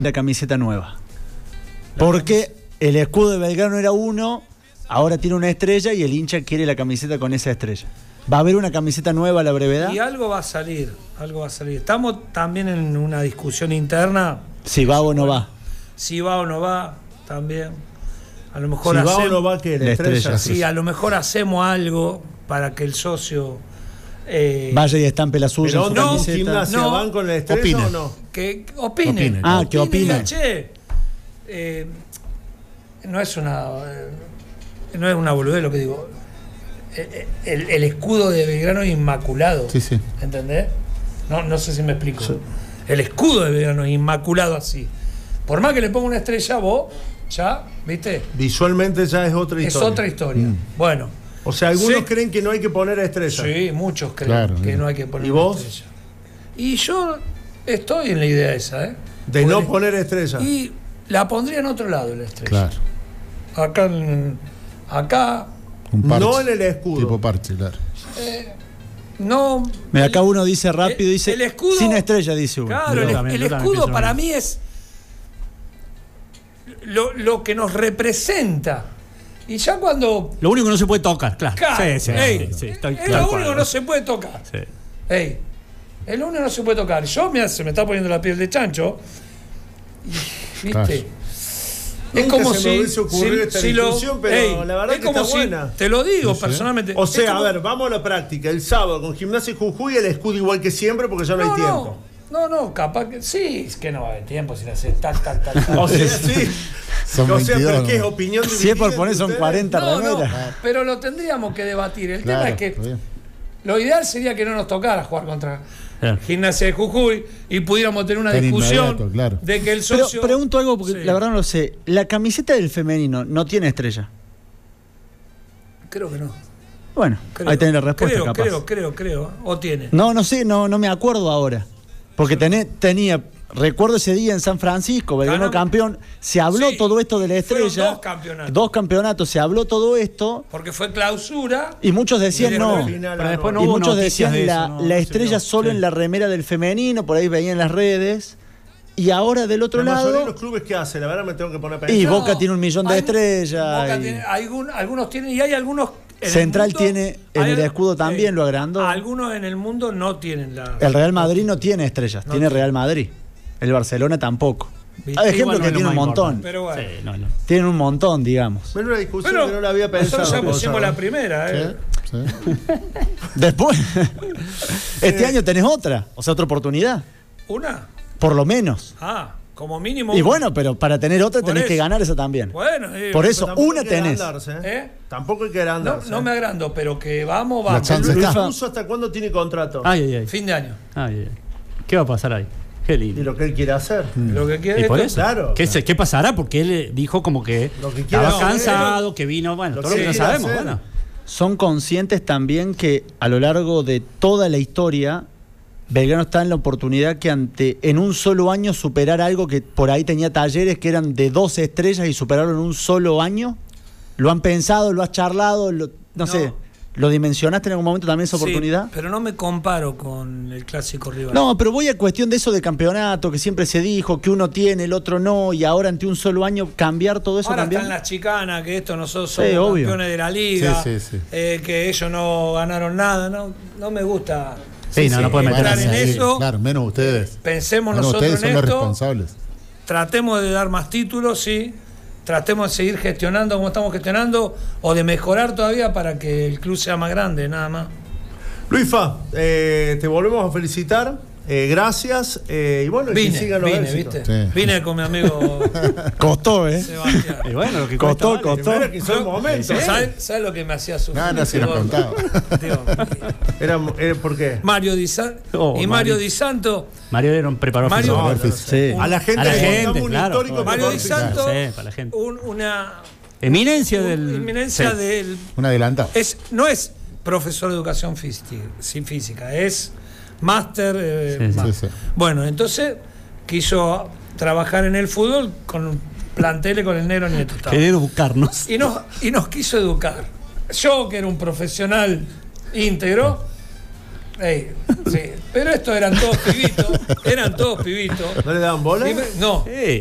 la camiseta nueva. Porque el escudo de Belgrano era 1, ahora tiene una estrella y el hincha quiere la camiseta con esa estrella. ¿Va a haber una camiseta nueva a la brevedad? Y algo va a salir. Estamos también en una discusión interna. Si va o no va. Si va o no va, también. A lo mejor si va o no va, que la estrella. Sí, a lo mejor hacemos algo para que el socio vaya y estampe la suya. Pero no, Gimnasia, ¿van con la estrella opine. O no? Que opine. Que opine. Che, no es una boludez lo que digo. El escudo de Belgrano es inmaculado. Sí. ¿Entendés? No sé si me explico. Sí. El escudo de Belgrano es inmaculado así. Por más que le ponga una estrella, vos ya, ¿viste? Visualmente ya es otra historia. Es otra historia. Bueno. O sea, algunos creen que no hay que poner estrella. Sí, muchos creen que no hay que poner estrella. Y yo estoy en la idea esa, ¿eh? De no poner estrella. Y la pondría en otro lado la estrella. Claro. Acá. Un parche, no en el escudo. Tipo parche, claro. No. Mira, acá uno dice rápido, dice el escudo, sin estrella, dice uno. Claro, el escudo para mí es lo que nos representa. Y ya cuando. Lo único que no se puede tocar, claro. Sí, es lo único que no se puede tocar. Sí. Es lo único que no se puede tocar. Se me está poniendo la piel de chancho. ¿Viste? Claro. Es Nunca como se me hubiese ocurrido esta discusión, pero la verdad que está buena. Te lo digo personalmente. O sea, a ver, vamos a la práctica. El sábado con Gimnasia y Jujuy el escudo igual que siempre porque ya no hay tiempo. No, capaz que sí, es que no va a haber tiempo si le haces tal. O sea, sí. Son 22, pero ¿qué es opinión dividida? Si es por poner son 40 remeras. No, pero lo tendríamos que debatir. El tema es que lo ideal sería que no nos tocara jugar contra Gimnasia de Jujuy y pudiéramos tener una discusión de que el socio. Pero pregunto algo porque la verdad no lo sé. ¿La camiseta del femenino no tiene estrella? Creo que no. Bueno, ahí tenés la respuesta, capaz. Creo. ¿O tiene? No sé, no me acuerdo ahora. Porque tenía. Recuerdo ese día en San Francisco, Belgrano campeón, se habló todo esto de la estrella. Dos campeonatos, se habló todo esto. Porque fue clausura. Y muchos decían no. Pero después no y hubo muchos decían de eso, la estrella solo en la remera del femenino, por ahí veían las redes. Y ahora del otro lado. De los clubes que hacen, la verdad me tengo que poner a pensar. Y Boca tiene 1 millón de estrellas. Boca tiene, algunos tienen, y hay algunos. Central mundo, tiene en el escudo también, lo agrandó. Algunos en el mundo no tienen la. El Real Madrid no tiene estrellas, tiene Real Madrid. El Barcelona tampoco. Hay ejemplos que tiene un montón. Pero bueno. Sí, tienen un montón, digamos. Bueno, una discusión que no la había pensado. Nosotros ya pusimos la primera, Sí. Después, este año tenés otra, o sea, otra oportunidad. ¿Una? Por lo menos. Como mínimo. Y bueno, pero para tener otra tenés que ganar esa también. Bueno, por eso, una tenés. Tampoco hay que agrandarse. No me agrando, pero que vamos. ¿Hasta cuándo tiene contrato? Fin de año. ¿Qué va a pasar ahí? Qué lindo. Y lo que él quiere hacer. Lo que quiere. ¿Y por eso? Claro. ¿Qué pasará? Porque él dijo como que estaba cansado, que vino, bueno, todo lo que no sabemos, bueno. Son conscientes también que a lo largo de toda la historia Belgrano está en la oportunidad que en un solo año superar algo que por ahí tenía Talleres que eran de 12 estrellas y superarlo en un solo año. ¿Lo han pensado, lo has charlado? No sé, ¿lo dimensionaste en algún momento también esa oportunidad? Pero no me comparo con el clásico rival. No, pero voy a cuestión de eso de campeonato, que siempre se dijo que uno tiene, el otro no, y ahora ante un solo año cambiar todo eso. Ahora cambiar. están las chicanas, que nosotros somos campeones de la liga, que ellos no ganaron nada, no me gusta. No puede meter en eso. Claro, menos ustedes. Pensemos nosotros ustedes son en los esto. Responsables. Tratemos de dar más títulos, sí. Tratemos de seguir gestionando como estamos gestionando o de mejorar todavía para que el club sea más grande, nada más. Luisfa, te volvemos a felicitar. Gracias. Y bueno, que sigan los éxitos. ¿viste? Sí. Vine con mi amigo. Costó, Sebastián. Y bueno, lo que costó. Que son momentos. ¿Sabes lo que me hacía sufrir? Nada, si nos contaba. Era ¿por qué? Mario Di Santo. Mario Di Santo. Mario era un preparador físico. A la gente le contamos un histórico. Mario Di Santo. Para la gente. Una eminencia del. Un adelantado. No es profesor de educación física, es máster. Sí. Bueno, entonces quiso trabajar en el fútbol con planteles con el negro Nieto. Querer educarnos. Y nos quiso educar. Yo, que era un profesional íntegro, Sí, pero estos eran todos pibitos. ¿No le daban bola? No.